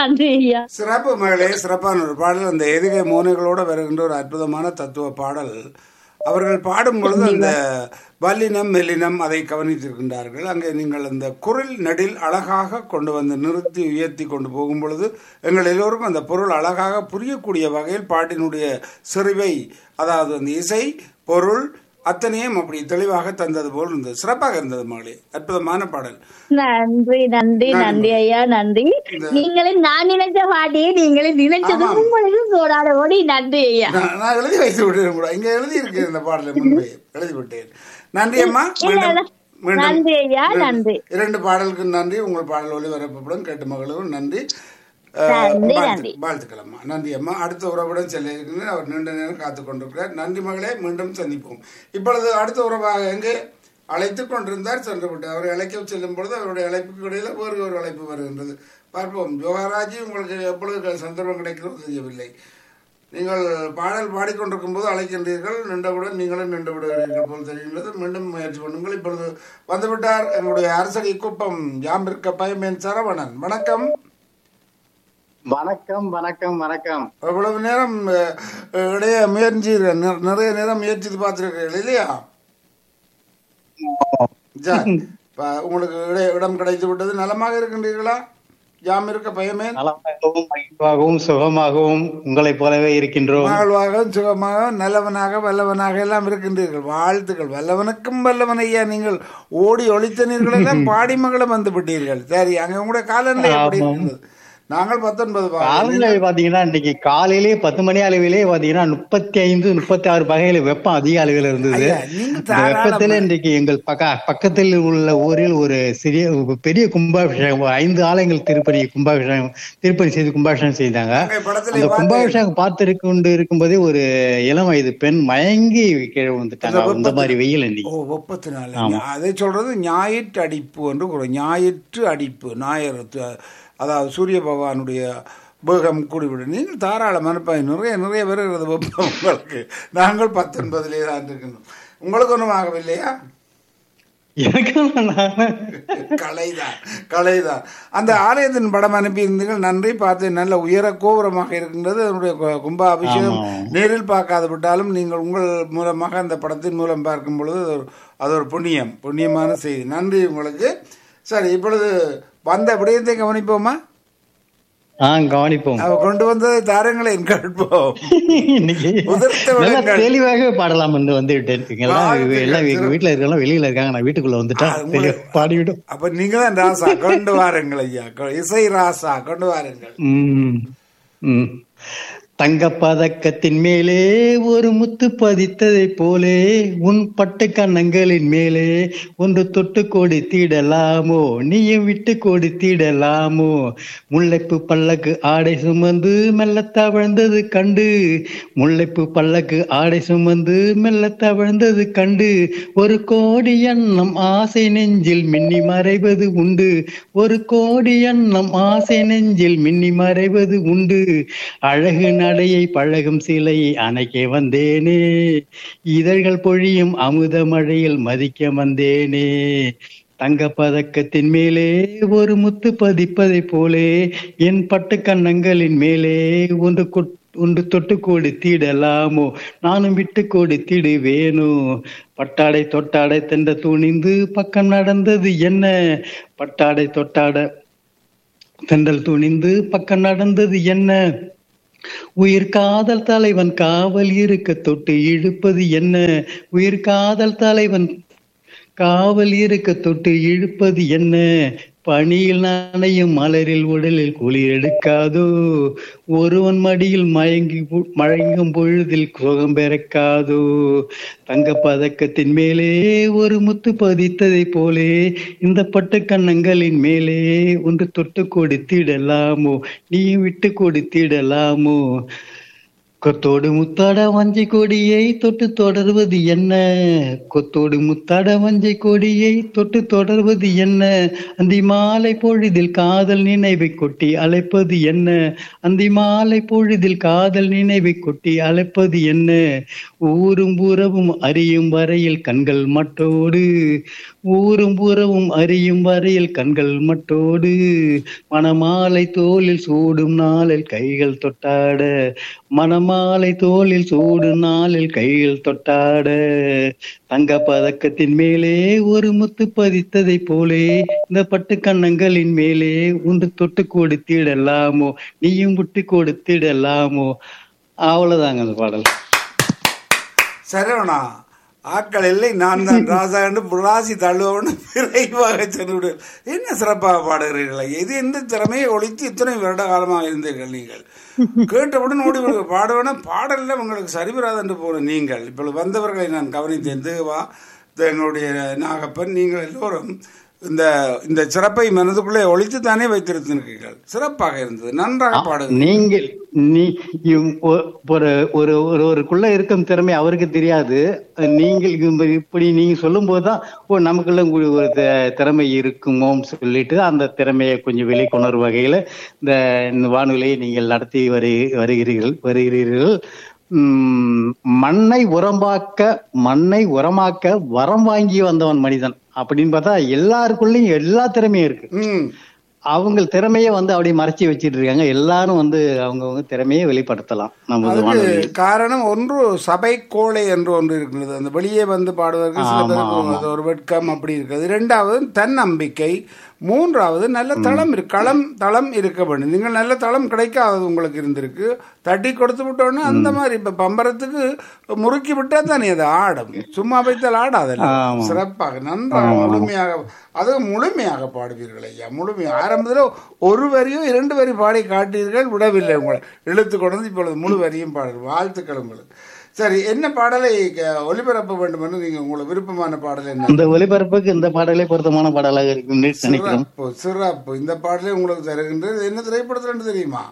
நன்றி ஐயா. சிறப்பு மகளே, சிறப்பான ஒரு பாடல். அந்த எதுகை மோனைகளோட வருகின்ற ஒரு அற்புதமான தத்துவ பாடல். அவர்கள் பாடும் பொழுது அந்த வல்லினம் மெல்லினம் அதை கவனித்திருக்கின்றார்கள். அங்கே நீங்கள் அந்த குரல் நெடில் அழகாக கொண்டு வந்து நிறுத்தி உயர்த்தி கொண்டு போகும் பொழுது எங்கள் எல்லோருக்கும் அந்த பொருள் அழகாக புரியக்கூடிய வகையில் பாட்டினுடைய செறிவை, அதாவது அந்த இசை பொருள் அத்தனையும் அப்படி தெளிவாக தந்தது போல் இருந்தது. சிறப்பாக இருந்தது மகளே, அற்புதமான பாடல். நன்றி நன்றி நன்றி ஐயா, நன்றி. நீங்களும் நான் நினைச்ச பாட்டியே நீங்களும் நினைச்சது உங்களுக்கும் சோடாட ஓடி. நன்றி ஐயா. நான் எழுதி வைத்து விட்டேன் கூட, இங்க எழுதி இருக்கேன் இந்த பாடலை, முன்பே எழுதி விட்டேன். நன்றி அம்மா. நன்றி ஐயா, நன்றி. 2 பாடலுக்கு நன்றி. உங்கள் பாடல் ஒளிபரப்பப்படும் கேட்டு மகளும் நன்றி. வாழ்த்துக்கள் அம்மா. நன்றி அம்மா. அடுத்த உறவுடன் செல்ல இருக்கின்றேன். அவர் நீண்ட நேரம் காத்துக் கொண்டிருக்கிறார். நன்றி மகளே, மீண்டும் சந்திப்போம். இப்பொழுது அடுத்த உறவாக எங்கே அழைத்துக் கொண்டிருந்தார், சென்று விட்டார். அவரை அழைக்க செல்லும் பொழுது அவருடைய அழைப்புக்கு இடையில வேறு ஒரு அழைப்பு வருகின்றது. பார்ப்போம். ஜோகராஜி, உங்களுக்கு எப்பொழுது சந்தர்ப்பம் கிடைக்கிறதோ தெரியவில்லை. நீங்கள் பாடல் பாடிக்கொண்டிருக்கும் போது அழைக்கின்றீர்கள், நின்றவுடன் நீங்களும் நின்று விடுகிறீர்கள் போல் தெரிகின்றது. மீண்டும் முயற்சி பண்ணுங்கள். இப்பொழுது வந்துவிட்டார் எங்களுடைய அரசடி குப்பம் யாம்பிருக்க பயமேன் சரவணன். வணக்கம். வணக்கம் வணக்கம் வணக்கம். அவ்வளவு நேரம் இடைய முயற்சி, நிறைய நேரம் முயற்சி பார்த்திருக்கீர்கள் இல்லையா? உங்களுக்கு இடம் கிடைத்து விட்டது. நலமாக இருக்கின்றீர்களா? யாம் இருக்க பயமே. நலமாகவும் மகிழ்வாகவும் சுகமாகவும் உங்களை போலவே இருக்கின்றோம். மகிழ்வாகவும் சுகமாகவும் நல்லவனாக வல்லவனாக எல்லாம் இருக்கின்றீர்கள். வாழ்த்துக்கள். வல்லவனுக்கும் வல்லவன் ஐயா. நீங்கள் ஓடி ஒளித்தனீர்கள் எல்லாம் பாடி மகளும் வந்து விட்டீர்கள். சரி, அங்க உங்களுடைய காலநிலை எப்படி இருந்தது? நாங்கள் 19 காலநிலை பாத்தீங்கன்னா இன்னைக்கு காலையிலே 10 மணி அளவிலே பாத்தீங்கன்னா 35, 36 வகையில வெப்பம் அதிக அளவில் இருந்தது. வெப்பத்துல இன்றைக்கு எங்கள் பக்கத்தில் உள்ள ஊரில் ஒரு பெரிய கும்பாபிஷேகம், 5 ஆலயங்கள் திருப்பணி செய்து கும்பாபிஷேகம் செய்தாங்க. அந்த கும்பாபிஷேகம் பார்த்து கொண்டு இருக்கும்போதே ஒரு இளம் வயது பெண் மயங்கி கீழே வந்துட்டாங்க. இந்த மாதிரி வெயில் இன்னைக்கு வெப்பத்தினால. அதை சொல்றது ஞாயிற்று அடிப்பு என்று, ஞாயிற்று அடிப்பு, ஞாயிறு, அதாவது சூரிய பகவானுடைய வேகம் கூடிவிடும். நீங்கள் தாராளமான நிறைய வருகிறது வெப்பம் உங்களுக்கு. நாங்கள் 19 தான் இருக்கின்றோம். உங்களுக்கு ஒன்றும் ஆகவில்லையா? கலைதான். அந்த ஆலயத்தின் படம் அனுப்பியிருந்தீர்கள், நன்றி. பார்த்து நல்ல உயர கோபுரமாக இருக்கின்றது. அதனுடைய கும்பாபிஷேகம் நேரில் பார்க்காது விட்டாலும் நீங்கள் உங்கள் மூலமாக அந்த படத்தின் மூலம் பார்க்கும் பொழுது அது ஒரு புண்ணியமான செய்தி. நன்றி உங்களுக்கு. சரி, இப்பொழுது வந்த விடயத்தை கவனிப்போமா? கவனிப்போம். கொண்டு வந்ததை தாரங்களேன் கேட்போம். தெளிவாக பாடலாம் என்று வந்து எல்லாம் வீட்டுல இருக்கலாம், வெளியில இருக்காங்க, நான் வீட்டுக்குள்ள வந்துட்டேன், பாடிவிடும். அப்ப நீங்க தான் ராசா, கொண்டு வாருங்கள் ஐயா, இசை ராசா, கொண்டு வாருங்கள். தங்க பதக்கத்தின் மேலே ஒரு முத்து பதித்ததை போலே உன் பட்டு கண்ணங்களின் மேலே ஒன்று தொட்டு கொடுத்திடலாமோ, நீயும் விட்டு கொடுத்திடலாமோ. முல்லைப்பு பல்லக்கு ஆடை சுமந்து மெல்ல தவழ்ந்தது கண்டு, முல்லைப்பு பல்லக்கு ஆடை சுமந்து மெல்ல தவழ்ந்தது கண்டு, ஒரு கோடி எண்ணம் ஆசை நெஞ்சில் மின்னி மறைவது உண்டு, ஒரு கோடி எண்ணம் ஆசை நெஞ்சில் மின்னி மறைவது உண்டு. அழகு நடையை பழகும் சிலை அணைக்க வந்தேனே, இதழ்கள் பொழியும் அமுத மழையில் மதிக்க வந்தேனே. தங்க பதக்கத்தின் மேலே ஒரு முத்து பதிப்பதை போலே என் பட்டு கண்ணங்களின் மேலே ஒன்று தொட்டு கொடுத்திடலாமோ, நானும் விட்டு கொடுத்திடுவேனோ. பட்டாடை தொட்டாடை தென்ற துணிந்து பக்கம் நடந்தது என்ன, பட்டாடை தொட்டாட தென்றல் துணிந்து பக்கம் நடந்தது என்ன. உயிர் காதல் தலைவன் காவல் இருக்க தொட்டு இழுப்பது என்ன, உயிர் காதல் தலைவன் காவல் இருக்க தொட்டு இழுப்பது என்ன. பனியில் நனையும் மலரில் உடலில் குளிர் எடுக்காதோ, ஒருவன் மடியில் மயங்கும் பொழுதில் சுகம் பிறக்காதோ. தங்க பதக்கத்தின் மேலே ஒரு முத்து பதித்ததை போலே இந்த பட்டு கண்ணங்களின் மேலே ஒன்று தொட்டு கொடுத்திடலாமோ, நீ விட்டு கொடுத்திடலாமோ. கொத்தோடு முத்தாட வஞ்சை கொடியை தொட்டு தொடர்வது என்ன? கொத்தோடு முத்தாட வஞ்சை கொடியை தொட்டு தொடர்வது என்ன? அந்தி மாலை பொழுதில் காதல் நினைவை கொட்டி அழைப்பது என்ன? அந்தி மாலை பொழுதில் காதல் நினைவை கொட்டி அழைப்பது என்ன? ஊரும் புறவும் அறியும் வரையில் கண்கள் மட்டோடு, ஊரும் புறவும் அறியும் வரையில் கண்கள் மட்டோடு, மணமாலை தோளில் சூடும் நாளில் கைகள் தொட்டாட, மணமாலை தோளில் சூடு நாளில் கையில் தொட்டாட, தங்க பதக்கத்தின் மேலே ஒரு முத்து பதித்ததை போலே இந்த பட்டு கண்ணங்களின் மேலே ஒன்று தொட்டு கொடுத்திடலாமோ, நீயும் விட்டு கொடுத்திடலாமோ. அவ்வளவுதாங்க அந்த பாடல். சரவணா, ஆட்கள் இல்லை, நான் தான் ராசா என்று ராசி தள்ளுவன்னு விரைவாக சென்று என்ன சிறப்பாக பாடுகிறீர்களா? இது எந்த திறமையை ஒழித்து இத்தனை வருட காலமாக இருந்தீர்கள் நீங்கள். கேட்டவுடன் ஓடி பாடுவேனா பாடல உங்களுக்கு சரிவராது என்று போன நீங்கள் இப்பொழுது வந்தவர்களை நான் கவனித்தேன். தேவா, எங்களுடைய நாகப்பன், நீங்கள் எல்லோரும் இந்த இந்த சிறப்பை மனதுக்குள்ளே ஒழித்து தானே வைத்திருக்கிறீர்கள். சிறப்பாக இருந்தது, நன்றாக பாடுங்க. நீங்கள் ஒருவருக்குள்ள இருக்கும் திறமை அவருக்கு தெரியாது. நீங்கள் இப்படி நீங்க சொல்லும் போதுதான் நமக்குள்ள ஒரு திறமை இருக்குமோன்னு சொல்லிட்டு அந்த திறமையை கொஞ்சம் வெளிக்கொணர் வகையில இந்த வானொலியை நீங்கள் நடத்தி வருகிறீர்கள். மண்ணை உரமாக்க வரம் வாங்கி வந்தவன் மனிதன் அப்படின்னு பார்த்தா எல்லாருக்குள்ளயும் எல்லா திறமையும் இருக்கு. அவங்க திறமைய அப்படியே மறைச்சி வச்சிட்டு இருக்காங்க. எல்லாரும் அவங்க திறமையை வெளிப்படுத்தலாம். நம்ம காரணம் ஒன்று சபை கோளை என்று ஒன்று இருக்கிறது. அந்த வெளியே பாடுவதற்கு சில பேருக்கு ஒரு வெட்கம் அப்படி இருக்கிறது. இரண்டாவது தன்னம்பிக்கை. மூன்றாவது நல்ல தளம் இருக்க வேண்டும். நீங்கள் நல்ல தளம் கிடைக்காதது உங்களுக்கு இருந்திருக்கு. தட்டி கொடுத்து விட்டோன்னா அந்த மாதிரி இப்ப பம்பரத்துக்கு முறுக்கி விட்டா தானே அது ஆடும். சும்மா வைத்தால் ஆடாதல்ல. சிறப்பாக நன்றாக முழுமையாக பாடுவீர்கள் ஐயா. முழுமையாக ஆரம்பத்தில் ஒரு வரியோ 2 வரி பாடி காட்டீர்கள், விடவில்லை. உங்களை இழுத்து கொண்டு இப்பொழுது முழு வரியும் பாடுங்கள். வாழ்த்துக்கள் உங்களுக்கு. சரி, என்ன பாடலை ஒலிபரப்ப வேண்டும் என்று நீங்க உங்களுக்கு விருப்பமான பாடல் என்ன? இந்த ஒலிபரப்புக்கு இந்த பாடலே பொருத்தமான பாடலாக இருக்கும். சிறப்பு. இந்த பாடலே உங்களுக்கு தருகின்றது. என்ன திரைப்படத்துல தெரியுமா?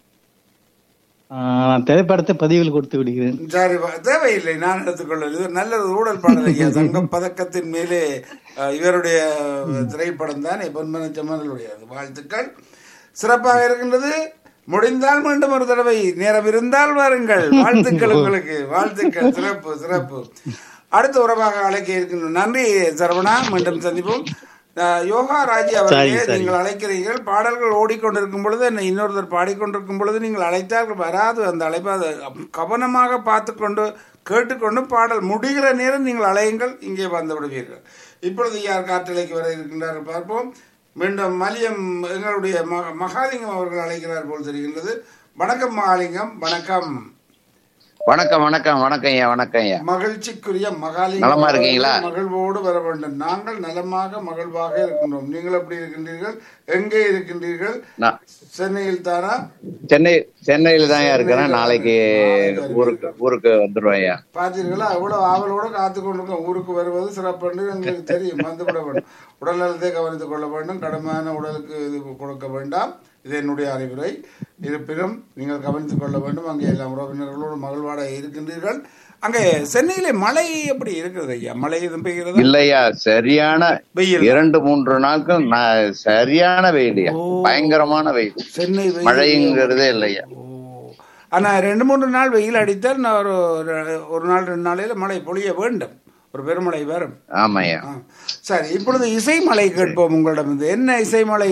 திரைப்படத்தை பதிவில் கொடுத்து விடுகிறேன். சரி, தேவையில்லை, நான் எடுத்துக்கொள்ள. இது நல்ல ஊழல் பாடல் ஐயா. தங்கம் பதக்கத்தின் மேலே இவருடைய திரைப்படம் தான் பொன்மன செம்மனுடைய. வாழ்த்துக்கள், சிறப்பாக இருக்கின்றது. முடிந்தால் மீண்டும் ஒரு தடவை நேரம் இருந்தால் வாருங்கள். வாழ்த்துக்கள் உங்களுக்கு, வாழ்த்துக்கள். சிறப்பு. அடுத்த உறவாக அழைக்க இருக்கின்றோம். நன்றி சரவணா, மீண்டும் சந்திப்போம். யோகா ராஜி அவர்களே, நீங்கள் அழைக்கிறீர்கள். பாடல்கள் ஓடிக்கொண்டிருக்கும் பொழுது இன்னொருத்தர் பாடிக்கொண்டிருக்கும் பொழுது நீங்கள் அழைத்தால் வராது அந்த அழைப்பு. அதை கவனமாக பார்த்து கேட்டுக்கொண்டு பாடல் முடிகிற நேரம் நீங்கள் அழையுங்கள், இங்கே வந்து விடுவீர்கள். இப்பொழுது யார் காற்றலைக்கு வர இருக்கின்றார்கள் பார்ப்போம். மீண்டும் மலியம் எங்களுடைய மகாலிங்கம் அவர்கள் அழைக்கிறார் போல் தெரிகின்றது. வணக்கம் மகாலிங்கம். வணக்கம். வணக்கம் வணக்கம் வணக்கம் ஐயா. வணக்கம் ஐயா. மகிழ்ச்சிக்குரிய மகாலிங்கம், நலமா இருக்கீங்களா? மகிழ்வோடு வர வேண்டும். நாங்கள் நலமாக மகிழ்வாக இருக்கின்றோம். நீங்கள் எப்படி இருக்கின்றீர்கள்? எங்கே இருக்கின்றீர்கள்? சென்னையில் தானா? சென்னையில் தான் இருக்கிறேன். நாளைக்கு ஊருக்கு வந்துடுவேன் ஐயா. பாத்தீர்களா, அவ்வளவு ஆவலோட காத்து கொண்டிருக்கோம். ஊருக்கு வருவது சிறப்பு எங்களுக்கு தெரியும். வந்துவிட வேண்டும். உடல் நலத்தை கவனித்துக் கொள்ள வேண்டும். கடுமையான உடலுக்கு இது கொடுக்க வேண்டாம். இது என்னுடைய அறிவுரை. இருப்பினும் நீங்கள் கவனித்துக் கொள்ள வேண்டும். அங்கே எல்லாம் உறவினர்களோடு மகிழ்வாட இருக்கின்றீர்கள். அங்கே சென்னையில மழை எப்படி இருக்கிறது ஐயா? மழை எதுவும் பெய்கிறது? இல்லையா, சரியான வெயில். 2-3 நாட்கள் சரியான வெயில், பயங்கரமான வெயில். சென்னை மழைங்கிறதே இல்லையா. ஆனா 2-3 நாள் வெயில் அடித்தால் ஒரு நாள் 2 நாளையில மழை பொழிய வேண்டும். ஒரு பெருமழை வரும். ஆமாய்யா. சரி, இப்பொழுது இசைமலை கேட்போம் உங்களிடம். என்ன இசைமலை?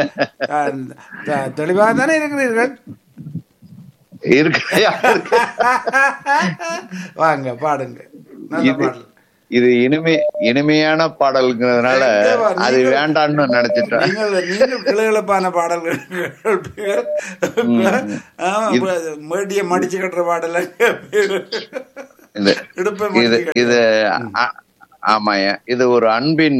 தெளிவாக தானே இருக்கிறீர்கள்? வாங்க, பாடுங்க. நல்ல பாடல். இது இனிமையான பாடல்ங்கிறதுனால அது வேண்டான்னு நினைச்சிட்டேன். நீங்கள் கிளகிழப்பான பாடல்கள், மேடிய மடிச்சு கட்டுற பாடல இது. ஆமாயா, இது ஒரு அன்பின்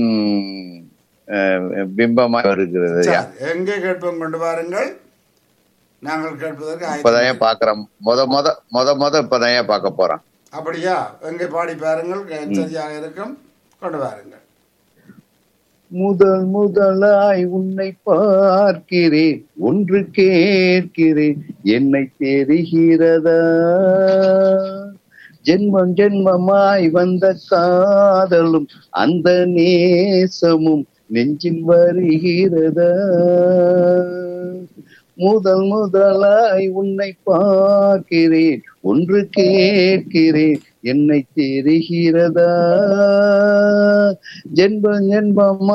பிம்பமா இருக்கிறது. எங்கே கேட்போம், கொண்டு வாருங்கள். நாங்கள் கேட்பதற்கு இப்பதான் பாக்குறோம். முத இப்பதான் பார்க்க போறோம். அப்படியா? எங்கே பாடி பாருங்கள், சரியாக இருக்கும். கொண்டு வாருங்கள். முதல் முதலாய் உன்னை பார்க்கிறேன், ஒன்று கேட்கிறேன், என்னை தெரிகிறதா? ஜென்மம் ஜென்மமாய் வந்த காதலும் அந்த நேசமும் நெஞ்சில் வருகிறதா? முதல் முதலாய் உன்னை பார்க்கிறேன், ஒன்று கேட்கிறேன், என்னை தெரிகிறதா? ஜென்மம் ஜென்மம்